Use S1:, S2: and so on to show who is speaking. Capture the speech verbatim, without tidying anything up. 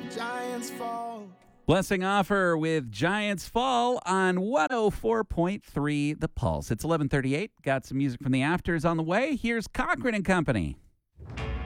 S1: Giants fall.
S2: Blessing Offer with Giants Fall on one oh four point three The Pulse. It's eleven thirty-eight. Got some music from the afters on the way. Here's Cochran and Company.